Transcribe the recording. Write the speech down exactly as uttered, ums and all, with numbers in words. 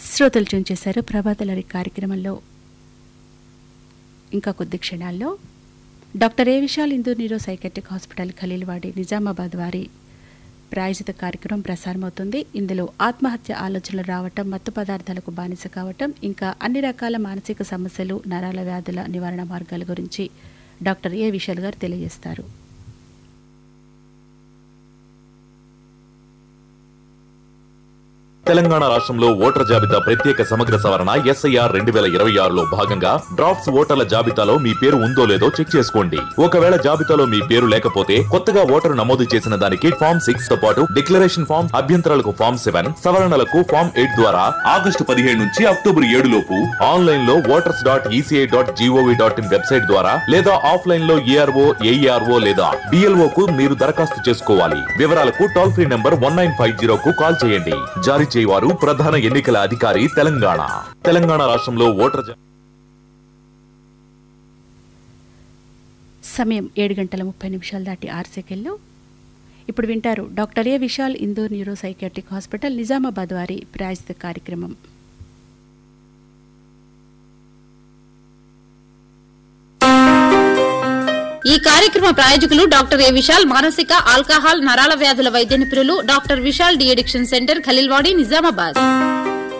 శ్రోతలు ట్యూన్ చేశారు ప్రభాతలరి కార్యక్రమంలో. ఇంకా కొద్ది క్షణాల్లో డాక్టర్ ఏ Vishal Indur neuro psychiatric hospital Khaleelwadi Nizamabad వారి ప్రాయోజిత కార్యక్రమం ప్రసారమవుతుంది. ఇందులో ఆత్మహత్య ఆలోచనలు రావటం, మత్తు పదార్థాలకు బానిస కావటం, ఇంకా అన్ని రకాల మానసిక సమస్యలు, నరాల వ్యాధుల నివారణ మార్గాల గురించి డాక్టర్ ఏ విశాల్ గారు తెలియజేస్తారు. తెలంగాణ రాష్ట్రంలో ఓటర్ల జాబితా ప్రత్యేక సమగ్ర సవరణ ఎస్ఐఆర్ రెండు వేల ఇరవై ఆరులో భాగంగా డ్రాఫ్ట్స్ ఓటర్ల జాబితాలో మీ పేరు ఉందో లేదో చెక్ చేసుకోండి. ఒకవేళ జాబితాలో మీ పేరు లేకపోతే కొత్తగా ఓటరు నమోదు చేసిన దానికి ఫామ్ సిక్స్ తో పాటు డిక్లరేషన్ ఫామ్, అభ్యంతరాలకు ఫామ్ సెవెన్, సవరణలకు ఫామ్ ఎయిట్ ద్వారా ఆగస్టు పదిహేడు నుంచి అక్టోబర్ ఏడు లోపు ఆన్లైన్ లో voters dot ECI dot GOV dot in website ద్వారా లేదా ఆఫ్లైన్ లో ఏఆర్ఓ, ఏఈఆర్ఓ లేదా డిఎల్ఓ కు మీరు దరఖాస్తు చేసుకోవాలి. వివరాలకు toll free number one nine five zero కు కాల్ చేయండి. జారీ చేయవారు ప్రధాన ఎన్నికల అధికారి తెలంగాణ. తెలంగాణ రాష్ట్రంలో ఓటర్ సమయం ఏడు గంటల ముప్పై నిమిషాలు దాటి ఆరు సెకండ్లు. ఇప్పుడు వింటారు డాక్టర్ ఏ Vishal Indur neuro psychiatric hospital Nizamabad వారి ప్రాయోజిత కార్యక్రమం. ఈ కార్యక్రమ ప్రాయోజకులు డాక్టర్ ఏ విశాల్ మానసిక, ఆల్కహాల్, నరాల వ్యాధుల వైద్య నిపుణులు, doctor Vishal de addiction centre Khaleelwadi Nizamabad.